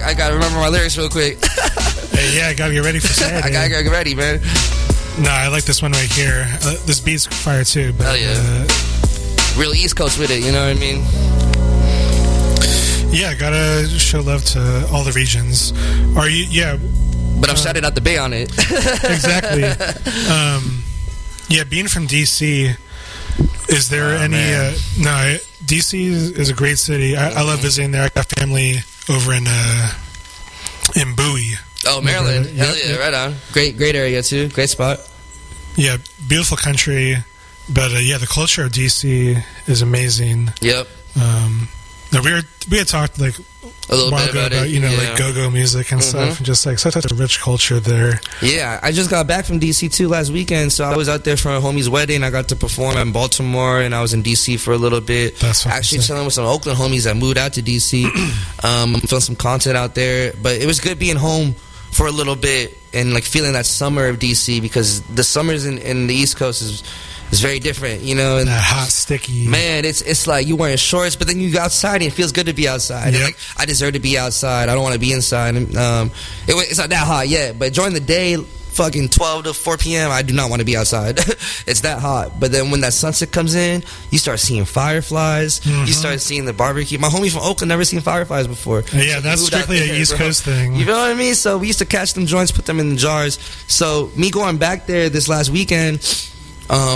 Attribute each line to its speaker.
Speaker 1: I gotta remember my lyrics real quick.
Speaker 2: Hey, yeah, I gotta get ready for Saturday.
Speaker 1: I gotta get ready, man.
Speaker 2: No, I like this one right here. This beat's fire too. But,
Speaker 1: Hell yeah. Real East Coast with it, you know what I mean?
Speaker 2: Yeah, gotta show love to all the regions. Are you? Yeah.
Speaker 1: But I'm shouting out the Bay on it.
Speaker 2: Exactly. Yeah, being from DC, is there any? No, DC is a great city. I love visiting there. I got family over in Bowie.
Speaker 1: Oh, Maryland. Hell yeah, right on. Great area too. Great spot.
Speaker 2: Yeah, beautiful country. But yeah, the culture of DC is amazing.
Speaker 1: Yep.
Speaker 2: No, we had talked like
Speaker 1: a little bit about it,
Speaker 2: you know, like go-go music and stuff, and just like such a rich culture there.
Speaker 1: Yeah, I just got back from DC too last weekend, so I was out there for a homie's wedding. I got to perform in Baltimore, and I was in DC for a little bit.
Speaker 2: That's
Speaker 1: actually chilling with some Oakland homies that moved out to DC. Filmed some content out there, but it was good being home for a little bit and like feeling that summer of DC, because the summers in the East Coast is very different, you know. And
Speaker 2: that hot, sticky.
Speaker 1: Man, it's like you wearing shorts, but then you go outside and it feels good to be outside.
Speaker 2: Yep.
Speaker 1: Like, I deserve to be outside. I don't want to be inside. It's not that hot yet, but during the day, fucking 12 to 4 p.m., I do not want to be outside. It's that hot. But then when that sunset comes in, you start seeing fireflies. You start seeing the barbecue. My homie from Oakland never seen fireflies before.
Speaker 2: Yeah,
Speaker 1: so
Speaker 2: that's strictly an East Coast thing.
Speaker 1: You know what I mean? So we used to catch them joints, put them in the jars. So me going back there this last weekend,